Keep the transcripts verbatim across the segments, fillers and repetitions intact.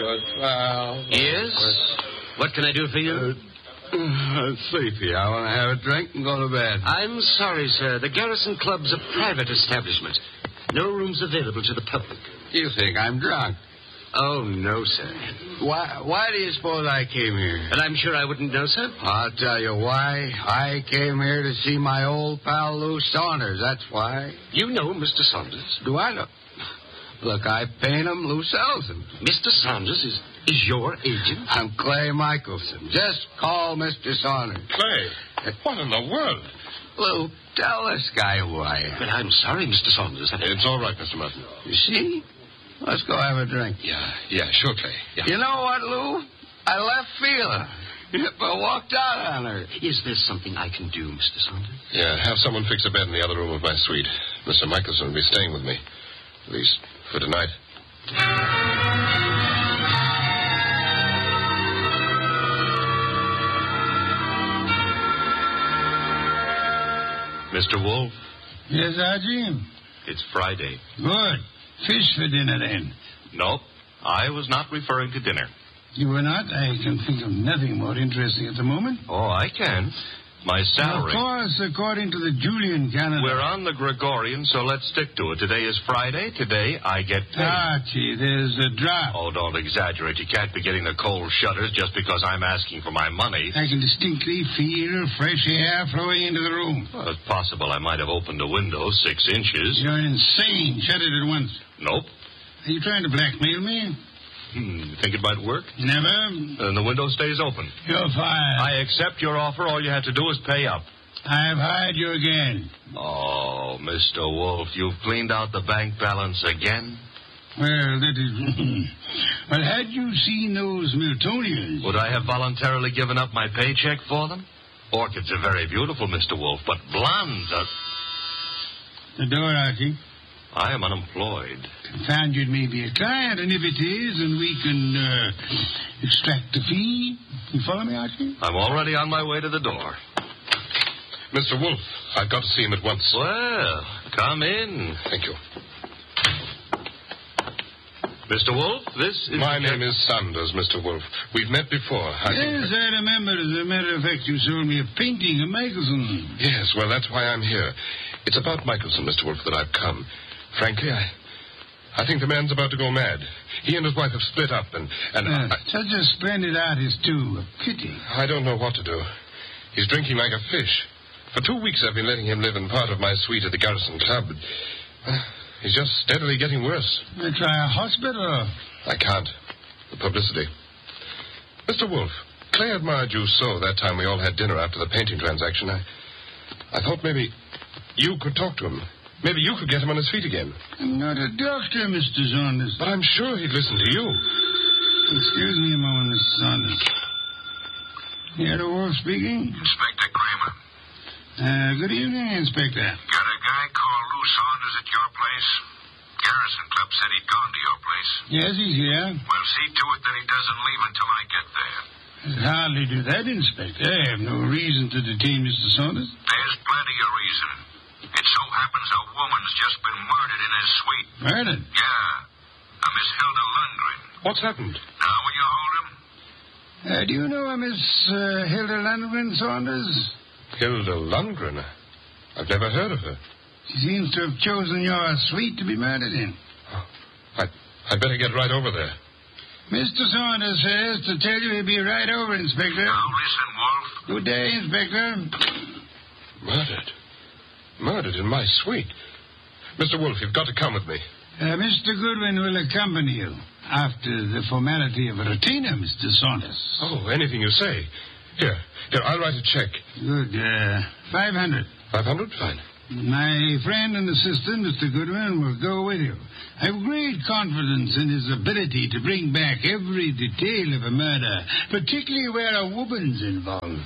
good. Well... Yes? What can I do for you? Uh, uh, sleepy. I want to have a drink and go to bed. I'm sorry, sir. The Garrison Club's a private establishment. No rooms available to the public. You think I'm drunk? Oh, no, sir. Why Why do you suppose I came here? And I'm sure I wouldn't know, sir. I'll tell you why. I came here to see my old pal Lou Saunders. That's why. You know Mister Saunders. Do I know? Look, I paint him. Lou sells him. Mister Saunders is, is your agent? I'm Clay Michelson. Just call Mister Saunders. Clay? What in the world? Lou, tell this guy who I am. But I'm sorry, Mister Saunders. It's all right, Mister Martin. You see? Let's go have a drink. Yeah, yeah, sure, Clay. Yeah. You know what, Lou? I left feeling. I walked out on her. Is there something I can do, Mister Saunders? Yeah, have someone fix a bed in the other room of my suite. Mister Michelson will be staying with me. At least for tonight. Mister Wolf? Yes, Archie? It's Friday. Good. Fish for dinner, then. Nope. I was not referring to dinner. You were not? I can think of nothing more interesting at the moment. Oh, I can. My salary. Of course, according to the Julian calendar. We're on the Gregorian, so let's stick to it. Today is Friday. Today I get paid. Archie, there's a drop. Oh, don't exaggerate. You can't be getting the cold shutters just because I'm asking for my money. I can distinctly feel fresh air flowing into the room. Well, it's possible I might have opened a window six inches. You're insane. Shut it at once. Nope. Are you trying to blackmail me? Hmm, you think it might work? Never. Then the window stays open. You're fired. I accept your offer. All you have to do is pay up. I've hired you again. Oh, Mister Wolf, you've cleaned out the bank balance again? Well, that is... well, had you seen those Miltonians... Would I have voluntarily given up my paycheck for them? Orchids are very beautiful, Mister Wolf, but blondes are... The door, Archie. I am unemployed. Found you'd maybe a client, and if it is, and we can uh, extract a fee. You follow me, Archie? I'm already on my way to the door. Mister Wolf, I've got to see him at once. Well, come in. Thank you. Mister Wolf, this is... My name is Saunders, Mister Wolf. We've met before. I yes, think... I remember. As a matter of fact, you sold me a painting of Michelson. Yes, well, that's why I'm here. It's about Michelson, Mister Wolf, that I've come. Frankly, I... I think the man's about to go mad. He and his wife have split up, and... and uh, I, such a splendid artist, too. A pity. I don't know what to do. He's drinking like a fish. For two weeks I've been letting him live in part of my suite at the Garrison Club. Uh, he's just steadily getting worse. Uh, try a hospital. I can't. The publicity. Mister Wolf, Clay admired you so that time we all had dinner after the painting transaction. I, I thought maybe you could talk to him. Maybe you could get him on his feet again. I'm not a doctor, Mister Saunders. But I'm sure he'd listen to you. Excuse me a moment, Mister Saunders. Here, the Wolf speaking. Inspector Kramer. Uh, good evening, Inspector. Got a guy called Lou Saunders at your place? Garrison Club said he'd gone to your place. Yes, he's here. Well, see to it that he doesn't leave until I get there. I'd hardly do that, Inspector. I have no reason to detain Mister Saunders. There's plenty of reason. It so happens a woman's just been murdered in his suite. Murdered? Yeah. A Miss Hilda Lundgren. What's happened? Now will you hold him? Uh, do you know a Miss uh, Hilda Lundgren, Saunders? Hilda Lundgren? I've never heard of her. She seems to have chosen your suite to be murdered in. Oh, I, I'd better get right over there. Mister Saunders says to tell you he'll be right over, Inspector. Now listen, Wolf. Good day, Inspector. Murdered? Murdered in my suite? Mister Wolf, you've got to come with me. Uh, Mister Goodwin will accompany you after the formality of a retainer, Mister Saunders. Oh, anything you say. Here, here, I'll write a check. Good. Uh, five hundred. Five hundred? Fine. My friend and assistant, Mister Goodwin, will go with you. I have great confidence in his ability to bring back every detail of a murder, particularly where a woman's involved.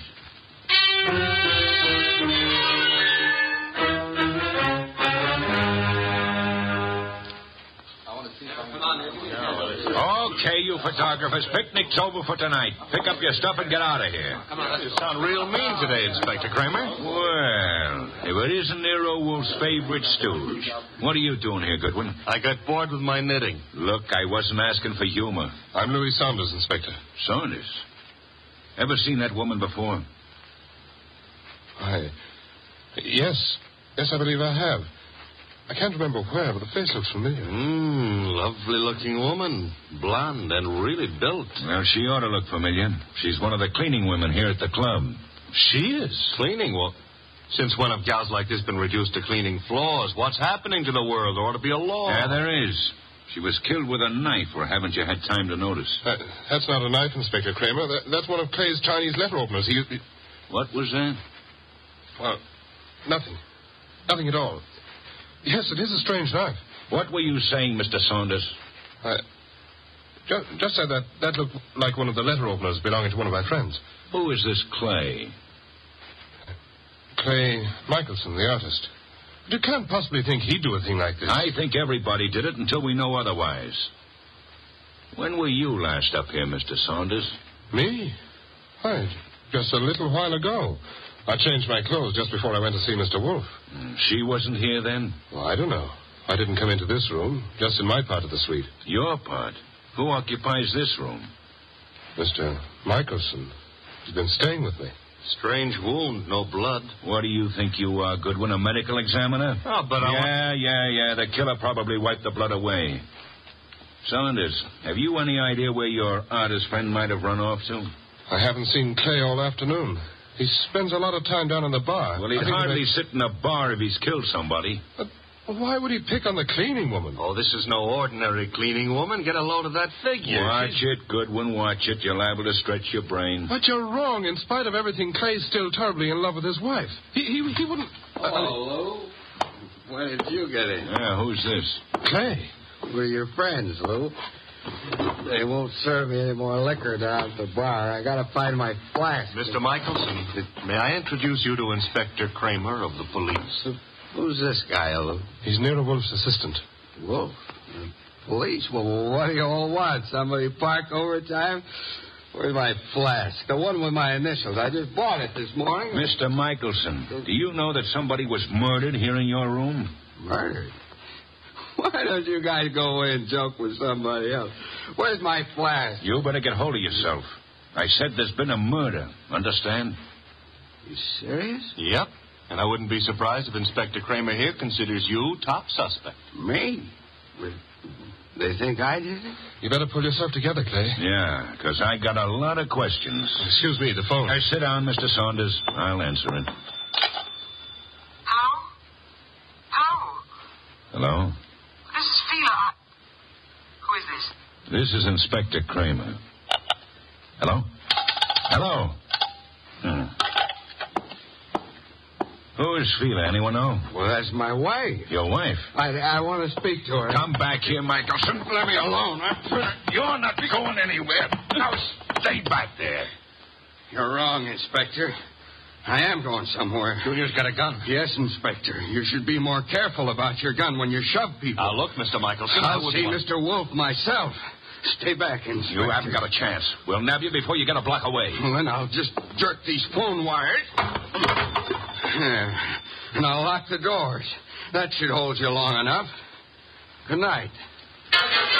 Okay, you photographers, picnic's over for tonight. Pick up your stuff and get out of here. You sound real mean today, Inspector Kramer. Well, if it isn't Nero Wolf's favorite stooge. What are you doing here, Goodwin? I got bored with my knitting. Look, I wasn't asking for humor. I'm Louis Saunders, Inspector. Saunders? Ever seen that woman before? I... Yes. Yes, I believe I have. I can't remember where, but the face looks familiar. Mmm, lovely-looking woman. Blonde and really built. Well, she ought to look familiar. She's one of the cleaning women here at the club. She is? Cleaning? Well, since when have gals like this been reduced to cleaning floors? What's happening to the world? There ought to be a law. Yeah, there is. She was killed with a knife, or haven't you had time to notice? Uh, that's not a knife, Inspector Kramer. That, that's one of Clay's Chinese letter openers. He, he... What was that? Well, nothing. Nothing at all. Yes, it is a strange knife. What were you saying, Mister Saunders? I just, just said that that looked like one of the letter openers belonging to one of my friends. Who is this Clay? Clay Michelson, the artist. But you can't possibly think he'd do a thing like this. I think everybody did it until we know otherwise. When were you last up here, Mister Saunders? Me? Why, just a little while ago. I changed my clothes just before I went to see Mister Wolf. Mm, she wasn't here then? Well, I don't know. I didn't come into this room, just in my part of the suite. Your part? Who occupies this room? Mister Michelson. He's been staying with me. Strange wound, no blood. What do you think you are, Goodwin, a medical examiner? Oh, but I... Yeah, yeah, yeah. The killer probably wiped the blood away. Saunders, have you any idea where your artist friend might have run off to? I haven't seen Clay all afternoon. He spends a lot of time down in the bar. Well, he'd hardly he sit in a bar if he's killed somebody. But why would he pick on the cleaning woman? Oh, this is no ordinary cleaning woman. Get a load of that figure. Watch She's... it, Goodwin, watch it. You're liable to stretch your brain. But you're wrong. In spite of everything, Clay's still terribly in love with his wife. He he, he wouldn't... Oh, hello. When did you get in? Yeah, who's this? Clay. We're your friends, Lou. They won't serve me any more liquor down at the bar. I gotta find my flask. Mister Michelson, may I introduce you to Inspector Kramer of the police? So, who's this guy, Lou? He's Nero Wolf's assistant. Wolf? The police? Well, what do you all want? Somebody park overtime? Where's my flask? The one with my initials. I just bought it this morning. Mister Michelson, do you know that somebody was murdered here in your room? Murdered? Why don't you guys go away and joke with somebody else? Where's my flask? You better get hold of yourself. I said there's been a murder. Understand? You serious? Yep. And I wouldn't be surprised if Inspector Kramer here considers you top suspect. Me? They think I did it? You better pull yourself together, Clay. Yeah, because I got a lot of questions. Excuse me, the phone. Hey, sit down, Mister Saunders. I'll answer it. Hello? Hello? Hello? This is Fila. Who is this? This is Inspector Kramer. Hello? Hello? Hmm. Who is Fila? Anyone know? Well, that's my wife. Your wife? I, I want to speak to her. Come back here, Michelson. Let me alone. You're not going anywhere. Now, stay back there. You're wrong, Inspector. I am going somewhere. Junior's got a gun. Yes, Inspector. You should be more careful about your gun when you shove people. Now, look, Mister Michelson. I'll see Mister Wolf myself. Stay back, Inspector. You haven't got a chance. We'll nab you before you get a block away. Well, then I'll just jerk these phone wires. Yeah. And I'll lock the doors. That should hold you long enough. Good night.